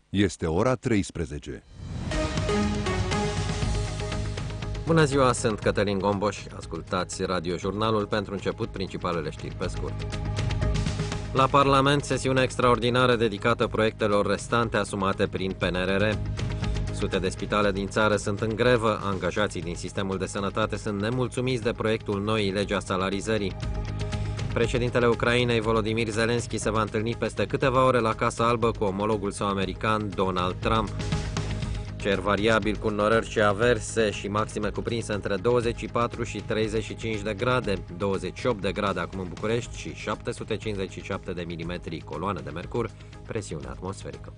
Este ora 13. Bună ziua, sunt Cătălin Gomboș. Ascultați radiojurnalul. Pentru început, principalele știri pe scurt. La Parlament, sesiune extraordinară dedicată proiectelor restante asumate prin PNRR. Sute de spitale din țară sunt în grevă, angajații din sistemul de sănătate sunt nemulțumiți de proiectul noii legi a salarizării. Președintele Ucrainei, Volodymyr Zelensky, se va întâlni peste câteva ore la Casa Albă cu omologul său american, Donald Trump. Cer variabil cu norări și averse și maxime cuprinse între 24 și 35 de grade, 28 de grade acum în București și 757 de milimetri coloană de mercur, presiune atmosferică.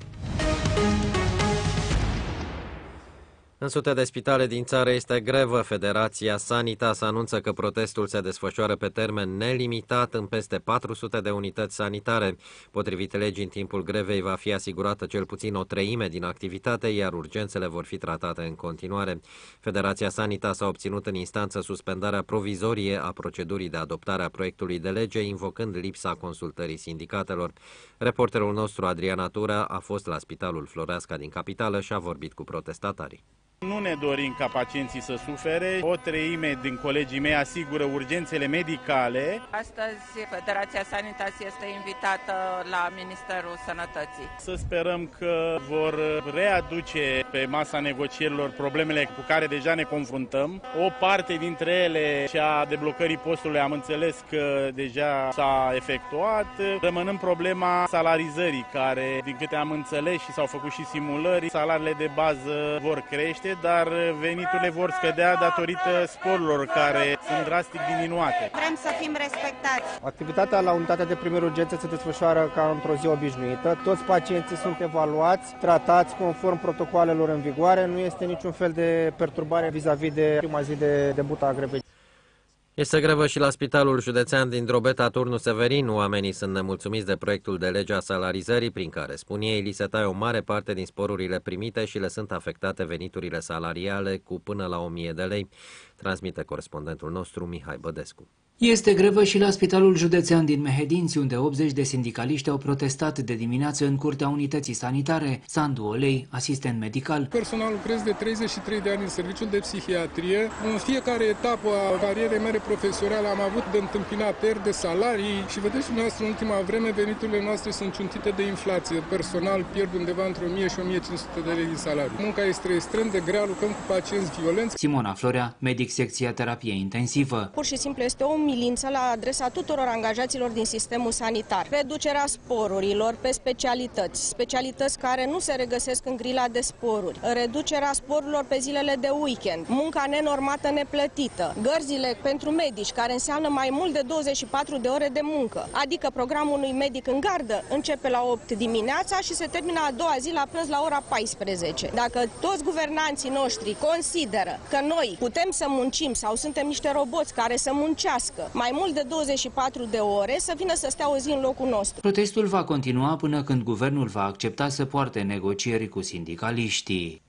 În sute de spitale din țară este grevă. Federația Sanitas anunță că protestul se desfășoară pe termen nelimitat în peste 400 de unități sanitare. Potrivit legii, în timpul grevei va fi asigurată cel puțin o treime din activitate, iar urgențele vor fi tratate în continuare. Federația Sanitas a obținut în instanță suspendarea provizorie a procedurii de adoptare a proiectului de lege, invocând lipsa consultării sindicatelor. Reporterul nostru, Adrian Natura, a fost la Spitalul Floreasca din capitală și a vorbit cu protestatarii. Nu ne dorim ca pacienții să sufere. O treime din colegii mei asigură urgențele medicale. Astăzi Federația Sanitas este invitată la Ministerul Sănătății. Să sperăm că vor readuce pe masa negocierilor problemele cu care deja ne confruntăm. O parte dintre ele, cea a deblocării postului, am înțeles că deja s-a efectuat. Rămânând problema salarizării, care, din câte am înțeles și s-au făcut și simulări, salariile de bază vor crește, dar veniturile vor scădea datorită sporurilor care sunt drastic diminuate. Vrem să fim respectați. Activitatea la unitatea de primiri urgențe se desfășoară ca într-o zi obișnuită. Toți pacienții sunt evaluați, tratați conform protocoalelor în vigoare. Nu este niciun fel de perturbare vis-a-vis de prima zi de debut a grevei. Este grevă și la Spitalul Județean din Drobeta, Turnul Severin. Oamenii sunt nemulțumiți de proiectul de lege a salarizării, prin care, spun ei, li se taie o mare parte din sporurile primite și le sunt afectate veniturile salariale cu până la 1000 de lei, transmite corespondentul nostru Mihai Bădescu. Este grevă și la Spitalul Județean din Mehedinți, unde 80 de sindicaliști au protestat de dimineață în curtea unității sanitare. Sandu Olei, asistent medical. Personal lucrez de 33 de ani în serviciul de psihiatrie. În fiecare etapă a carierei mele profesionale am avut de întâmpinat de salarii și vedeți dumneavoastră, în ultima vreme veniturile noastre sunt ciuntite de inflație. Personal pierd undeva între 1000 și 1500 de lei din salariu. Munca este extrem de grea, lucrăm cu pacienți violenți. Simona Florea, medic secția terapie intensivă. Pur și simplu este o milință la adresa tuturor angajaților din sistemul sanitar. Reducerea sporurilor pe specialități care nu se regăsesc în grila de sporuri, reducerea sporurilor pe zilele de weekend, munca nenormată neplătită, gărzile pentru medici, care înseamnă mai mult de 24 de ore de muncă, adică programul unui medic în gardă începe la 8 dimineața și se termină a doua zi la prânz la ora 14. Dacă toți guvernanții noștri consideră că noi putem să muncim sau suntem niște roboți care să muncească mai mult de 24 de ore, să vină să stea o zi în locul nostru. Protestul va continua până când guvernul va accepta să poarte negocieri cu sindicaliștii.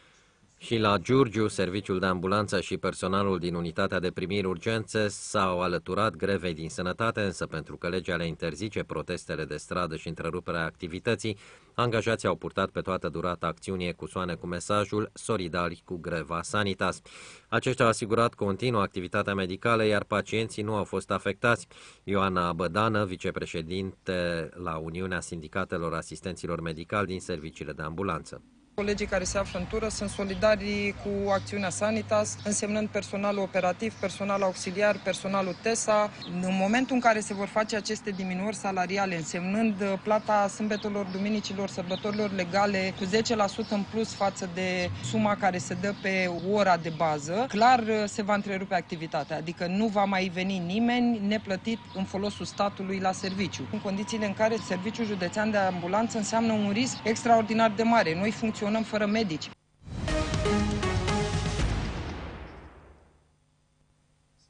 Și la Giurgiu, serviciul de ambulanță și personalul din unitatea de primiri urgențe s-au alăturat grevei din sănătate, însă pentru că legea le interzice protestele de stradă și întreruperea activității, angajații au purtat pe toată durata acțiunii ecusoane cu mesajul "Solidari cu greva Sanitas". Aceștia au asigurat continuă activitatea medicală, iar pacienții nu au fost afectați. Ioana Bădană, vicepreședinte la Uniunea Sindicatelor Asistenților Medicali din serviciile de ambulanță. Colegii care se află în tură sunt solidari cu acțiunea Sanitas, însemnând personal operativ, personal auxiliar, personalul TESA. În momentul în care se vor face aceste diminuări salariale, însemnând plata sâmbetelor, duminicilor, sărbătorilor legale cu 10% în plus față de suma care se dă pe ora de bază, clar se va întrerupe activitatea, adică nu va mai veni nimeni neplătit în folosul statului la serviciu. În condițiile în care serviciul județean de ambulanță înseamnă un risc extraordinar de mare. Noi funcționăm fără medici.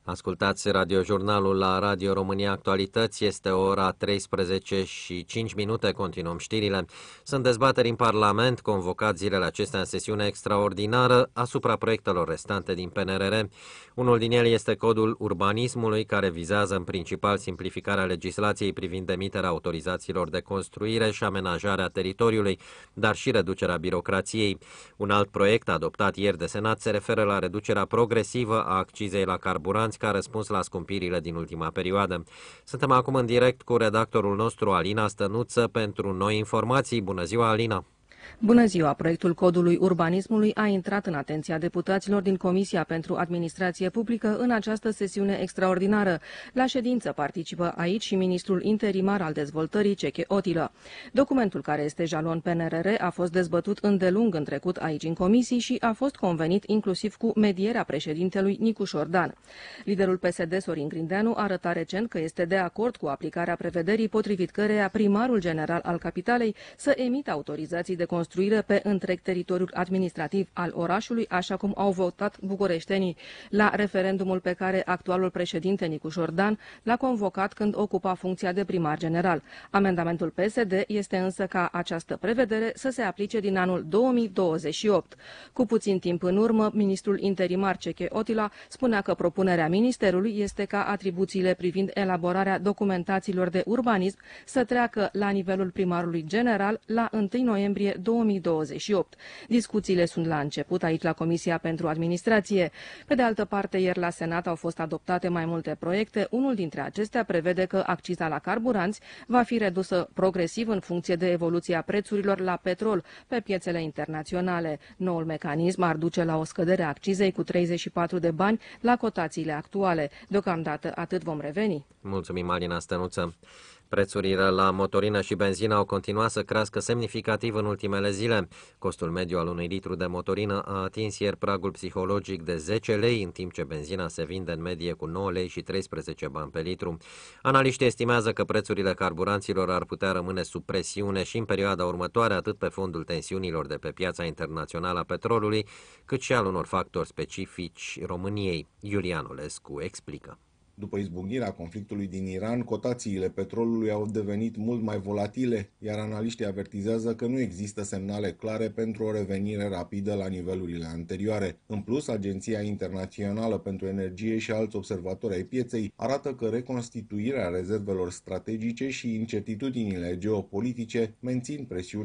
Ascultați radiojurnalul la Radio România Actualități, este ora 13 și 5 minute, continuăm știrile. Sunt dezbateri în Parlament, convocat zilele acestea în sesiune extraordinară asupra proiectelor restante din PNRR. Unul din ele este codul urbanismului, care vizează în principal simplificarea legislației privind emiterea autorizațiilor de construire și amenajarea teritoriului, dar și reducerea birocrației. Un alt proiect adoptat ieri de Senat se referă la reducerea progresivă a accizei la carburanți ca răspuns la scumpirile din ultima perioadă. Suntem acum în direct cu redactorul nostru, Alina Stănuță, pentru noi informații. Bună ziua, Alina! Bună ziua! Proiectul codului urbanismului a intrat în atenția deputaților din Comisia pentru Administrație Publică în această sesiune extraordinară. La ședință participă aici și ministrul interimar al dezvoltării, Ceche Otilă. Documentul, care este jalon PNRR, a fost dezbătut îndelung în trecut aici în comisii și a fost convenit inclusiv cu medierea președintelui Nicu Șordan. Liderul PSD, Sorin Grindeanu, arăta recent că este de acord cu aplicarea prevederii potrivit căreia primarul general al capitalei să emită autorizații de construire pe întreg teritoriul administrativ al orașului, așa cum au votat bucureștenii la referendumul pe care actualul președinte Nicu Șordan l-a convocat când ocupa funcția de primar general. Amendamentul PSD este însă ca această prevedere să se aplice din anul 2028. Cu puțin timp în urmă, ministrul interimar Ceche Otila spunea că propunerea ministerului este ca atribuțiile privind elaborarea documentațiilor de urbanism să treacă la nivelul primarului general la 1 noiembrie 2028. Discuțiile sunt la început aici la Comisia pentru Administrație. Pe de altă parte, ieri la Senat au fost adoptate mai multe proiecte. Unul dintre acestea prevede că acciza la carburanți va fi redusă progresiv în funcție de evoluția prețurilor la petrol pe piețele internaționale. Noul mecanism ar duce la o scădere a accizei cu 34 de bani la cotațiile actuale. Deocamdată atât, vom reveni. Mulțumim, Alina Stănuță. Prețurile la motorină și benzină au continuat să crească semnificativ în ultimele zile. Costul mediu al unui litru de motorină a atins ieri pragul psihologic de 10 lei, în timp ce benzina se vinde în medie cu 9 lei și 13 bani pe litru. Analiștii estimează că prețurile carburanților ar putea rămâne sub presiune și în perioada următoare, atât pe fondul tensiunilor de pe piața internațională a petrolului, cât și al unor factori specifici României. Iulian Olescu explică. După izbucnirea conflictului din Iran, cotațiile petrolului au devenit mult mai volatile, iar analiștii avertizează că nu există semnale clare pentru o revenire rapidă la nivelurile anterioare. În plus, Agenția Internațională pentru Energie și alți observatori ai pieței arată că reconstituirea rezervelor strategice și incertitudinile geopolitice mențin presiunea